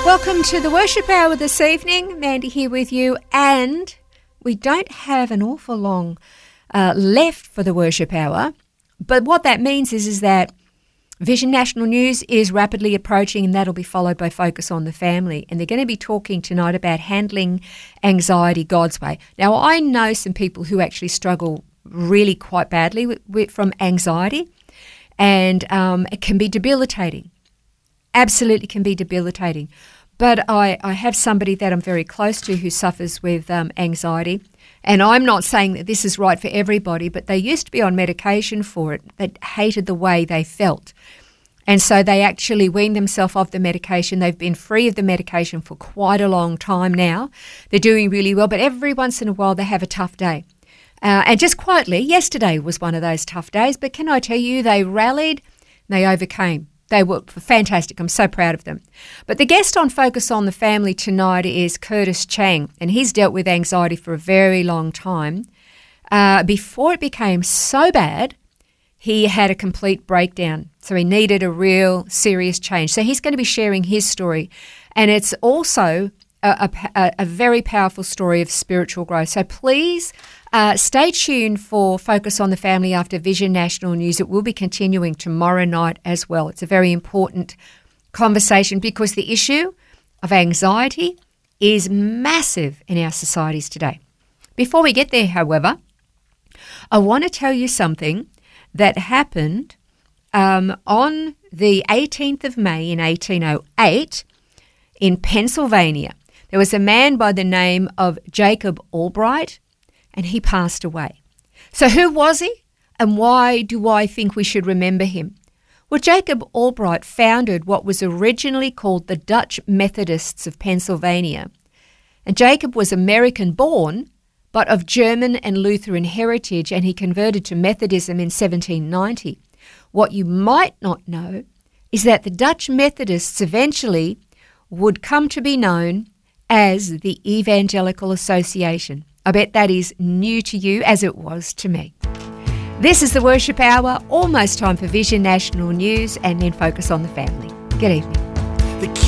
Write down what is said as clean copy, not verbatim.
Welcome to the Worship Hour this evening. Mandy here with you, and we don't have an awful long left for the Worship Hour, but what that means is that Vision National News is rapidly approaching, and that'll be followed by Focus on the Family, and they're going to be talking tonight about handling anxiety God's way. Now, I know some people who actually struggle really quite badly from anxiety, and it can be debilitating. Absolutely can be debilitating. But I have somebody that I'm very close to who suffers with anxiety, and I'm not saying that this is right for everybody, but they used to be on medication for it. They hated the way they felt, and so they actually weaned themselves off the medication. They've been free of the medication for quite a long time now. They're doing really well, but every once in a while they have a tough day. And just quietly, yesterday was one of those tough days, but can I tell you, they rallied, they overcame. They were fantastic. I'm so proud of them. But the guest on Focus on the Family tonight is Curtis Chang, and he's dealt with anxiety for a very long time. Before it became so bad, he had a complete breakdown. So he needed a real serious change. So he's going to be sharing his story, and it's also a very powerful story of spiritual growth. So please stay tuned for Focus on the Family after Vision National News. It will be continuing tomorrow night as well. It's a very important conversation because the issue of anxiety is massive in our societies today. Before we get there, however, I want to tell you something that happened on the 18th of May in 1808 in Pennsylvania. There was a man by the name of Jacob Albright, and he passed away. So who was he, and why do I think we should remember him? Well, Jacob Albright founded what was originally called the Dutch Methodists of Pennsylvania. And Jacob was American-born, but of German and Lutheran heritage, and he converted to Methodism in 1790. What you might not know is that the Dutch Methodists eventually would come to be known as the Evangelical Association. I bet that is new to you as it was to me. This is the Worship Hour, almost time for Vision National News and then Focus on the Family. Good evening.